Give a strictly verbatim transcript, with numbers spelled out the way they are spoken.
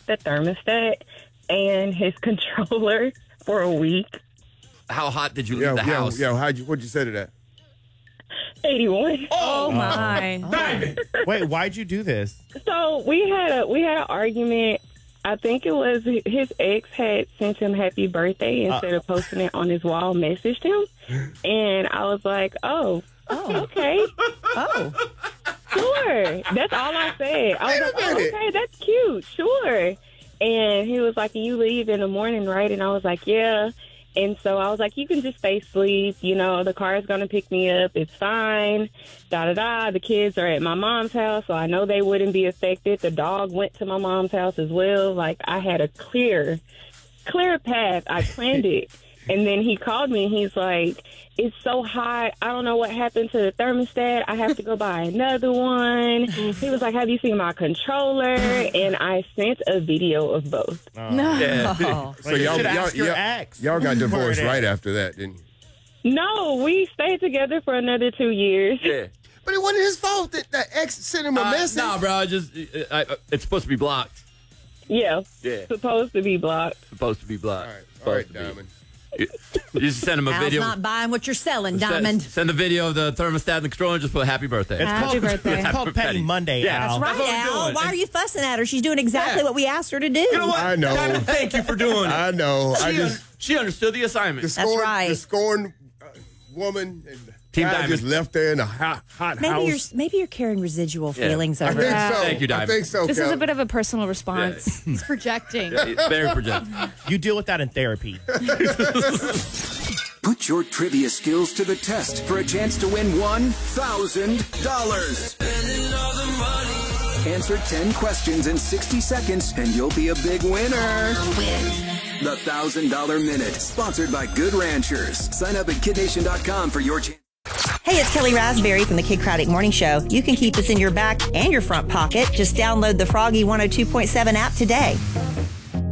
the thermostat and his controller for a week. How hot did you leave Yo, the yo, house? yo, how'd you, what'd you say to that? eighty-one. Oh, my. Diamond. Wait, why'd you do this? So we had a we had an argument. I think it was his ex had sent him happy birthday instead uh, of posting it on his wall, messaged him. And I was like, oh, oh, okay. Oh. Sure. That's all I said. I was like, oh, okay, that's cute. Sure. And he was like, you leave in the morning, right? And I was like, yeah. And so I was like, you can just stay asleep. You know, the car is going to pick me up. It's fine. Da-da-da. The kids are at my mom's house, so I know they wouldn't be affected. The dog went to my mom's house as well. Like, I had a clear, clear path. I planned it. And then he called me, and he's like, it's so hot. I don't know what happened to the thermostat. I have to go buy another one. He was like, have you seen my controller? And I sent a video of both. Oh. No. Yeah. So y'all, y'all, y'all, y'all got divorced right after that, didn't you? No, we stayed together for another two years. Yeah. But it wasn't his fault that that ex sent him a Uh, message. nah, bro. I just, I, I, it's supposed to be blocked. Yeah. Yeah. Supposed to be blocked. Supposed to be blocked. All right, Supposed all right, to be. Diamond. You, you just send him a Al's video. not buying what you're selling, Send- Diamond. Send the video of the thermostat and the controller and just put happy birthday. It's Happy called, birthday. It's called Petty Monday, Yeah. Al. That's right, That's what we're Al. doing. Why are you fussing at her? She's doing exactly Yeah. what we asked her to do. You know what? I know. Diamond, thank you for doing it. I know. She, I un- just she understood the assignment. the scorn, right. the scorn uh, woman and Team guy Diamond. just left there in a hot, hot Maybe house. you're maybe you're carrying residual Yeah. feelings I over think it. so. Thank you, I Diamond. think so. This is Kelly. a bit of a personal response. He's projecting. Yeah, very projected. You deal with that in therapy. Put your trivia skills to the test for a chance to win one thousand dollars. Answer ten questions in sixty seconds and you'll be a big winner. The one thousand dollar Minute, sponsored by Good Ranchers. Sign up at kid nation dot com for your chance. Hey, it's Kelly Raspberry from the Kid Craddock Morning Show. You can keep us in your back and your front pocket. Just download the Froggy one oh two point seven app today.